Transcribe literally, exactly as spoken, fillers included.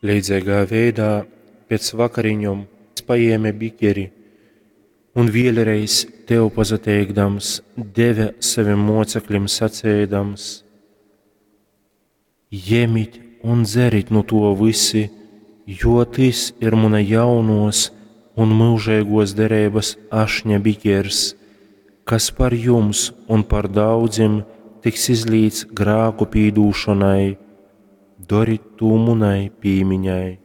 Līdzīgā veidā pēc vakariņom paēma bikeri un vēlreiz tev pazateikdams deva saviem mocekļiem sacēdams: Jemit un dzerit no to visi, jo tas ir mana jaunos un mūžīgos derības ašņa bikers, kas par jums un par daudziem tiks izlīts grāku pīdūšanai. Dariet to manai piemiņai.